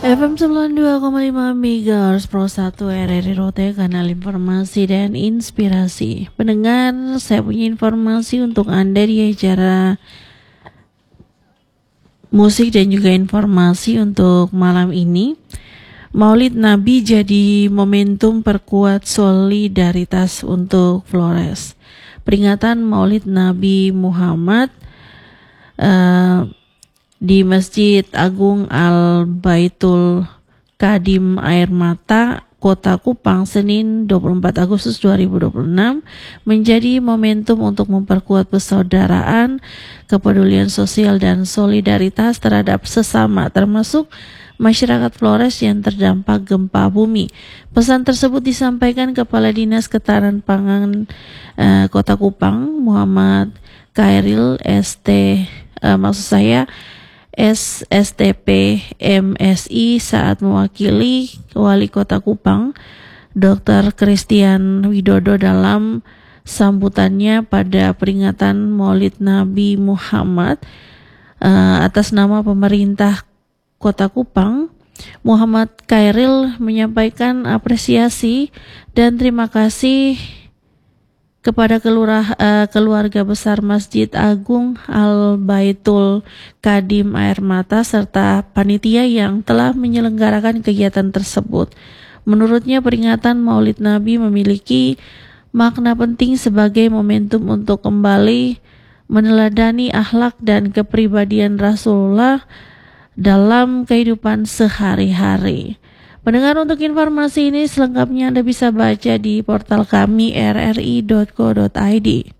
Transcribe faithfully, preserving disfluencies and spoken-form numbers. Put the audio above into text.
F M sembilan puluh dua koma lima MHz Pro satu R R I Rote, kanal informasi dan inspirasi. Pendengar, saya punya informasi untuk Anda di acara musik dan juga informasi untuk malam ini. Maulid Nabi jadi momentum perkuat solidaritas untuk Flores. Peringatan Maulid Nabi Muhammad uh, di Masjid Agung Al-Baitul Qadim Air Mata, Kota Kupang, Senin dua puluh empat Agustus dua ribu dua puluh enam menjadi momentum untuk memperkuat persaudaraan, kepedulian sosial dan solidaritas terhadap sesama, termasuk masyarakat Flores yang terdampak gempa bumi. Pesan tersebut disampaikan Kepala Dinas Ketahanan Pangan eh, Kota Kupang, Muhammad Khairil S T eh, maksud saya S S T P M S I saat mewakili Wali Kota Kupang, Doktor Christian Widodo, dalam sambutannya pada peringatan Maulid Nabi Muhammad uh, atas nama pemerintah Kota Kupang. Muhammad Khairil menyampaikan apresiasi dan terima kasih kepada kelurah, uh, keluarga besar Masjid Agung Al-Baitul Qadim Air Mata serta panitia yang telah menyelenggarakan kegiatan tersebut. Menurutnya, peringatan Maulid Nabi memiliki makna penting sebagai momentum untuk kembali meneladani akhlak dan kepribadian Rasulullah dalam kehidupan sehari-hari. Pendengar, untuk informasi ini selengkapnya Anda bisa baca di portal kami r r i dot co dot i d.